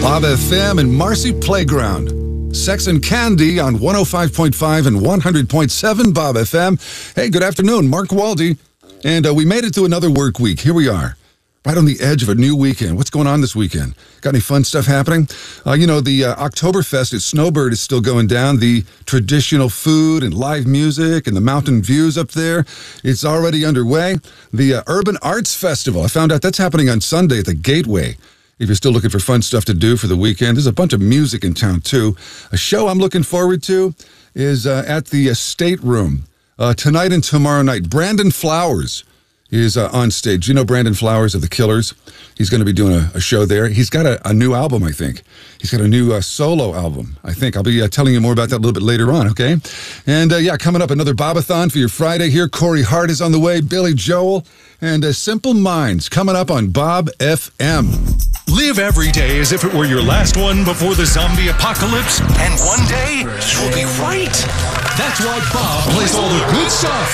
Bob FM and Marcy Playground. Sex and Candy on 105.5 and 100.7 Bob FM. Hey, good afternoon. Mark Waldy. And we made it through another work week. Here we are, right on the edge of a new weekend. What's going on this weekend? Got any fun stuff happening? The Oktoberfest at Snowbird is still going down. The traditional food and live music and the mountain views up there, it's already underway. The Urban Arts Festival, I found out that's happening on Sunday at the Gateway. If you're still looking for fun stuff to do for the weekend, there's a bunch of music in town, too. A show I'm looking forward to is at the State Room tonight and tomorrow night. Brandon Flowers is on stage. You know Brandon Flowers of The Killers? He's going to be doing a show there. He's got a new album, I think. He's got a new solo album, I think. I'll be telling you more about that a little bit later on, okay? And, coming up, another Bobathon for your Friday here. Corey Hart is on the way, Billy Joel, and Simple Minds coming up on Bob FM. Live every day as if it were your last one before the zombie apocalypse, and one day you'll be right. That's why Bob plays all the good stuff